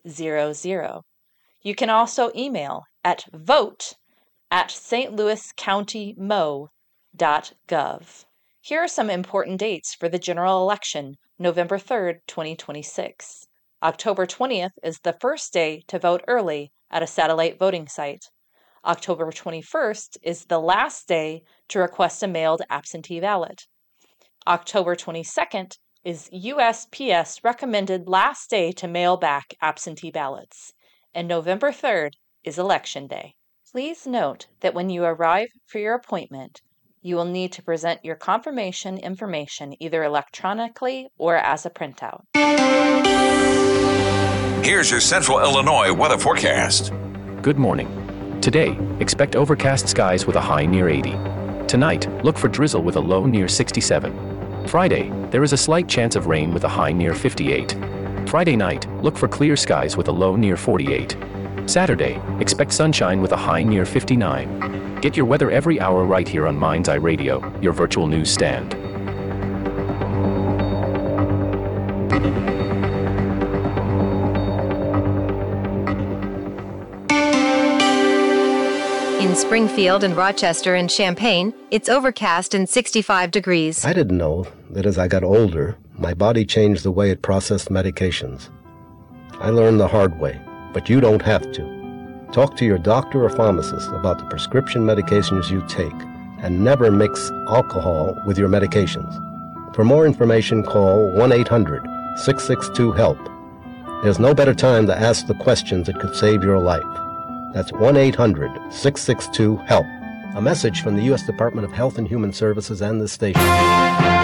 You can also email at vote@stlouiscountymo.gov. Here are some important dates for the general election, November 3rd, 2026. October 20th is the first day to vote early at a satellite voting site. October 21st is the last day to request a mailed absentee ballot. October 22nd is USPS recommended last day to mail back absentee ballots, and November 3rd is Election Day. Please note that when you arrive for your appointment, you will need to present your confirmation information either electronically or as a printout. Here's your Central Illinois weather forecast. Good morning. Today, expect overcast skies with a high near 80. Tonight, look for drizzle with a low near 67. Friday, there is a slight chance of rain with a high near 58. Friday night, look for clear skies with a low near 48. Saturday, expect sunshine with a high near 59. Get your weather every hour right here on Mind's Eye Radio, your virtual news stand. In Springfield and Rochester and Champaign, it's overcast and 65 degrees. I didn't know that as I got older, my body changed the way it processed medications. I learned the hard way, but you don't have to. Talk to your doctor or pharmacist about the prescription medications you take, and never mix alcohol with your medications. For more information, call 1-800-662-HELP. There's no better time to ask the questions that could save your life. That's 1-800-662-HELP. A message from the U.S. Department of Health and Human Services and this station.